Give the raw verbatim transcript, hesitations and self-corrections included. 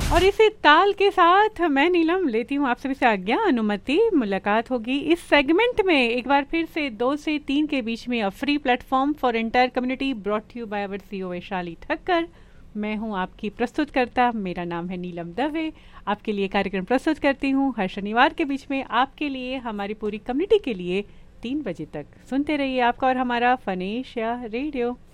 और इसी ताल के साथ मैं नीलम लेती हूँ आप सभी से आज्ञा अनुमति। मुलाकात होगी इस सेगमेंट में एक बार फिर से दो से तीन के बीच में, a free platform for entire community, brought you by our CEO Vaishali Thakkar. मैं हूँ आपकी प्रस्तुतकर्ता, मेरा नाम है नीलम दवे। आपके लिए कार्यक्रम प्रस्तुत करती हूँ हर शनिवार के बीच में, आपके लिए, हमारी पूरी कम्युनिटी के लिए, तीन बजे तक। सुनते रहिए आपका और हमारा फनेशिया रेडियो।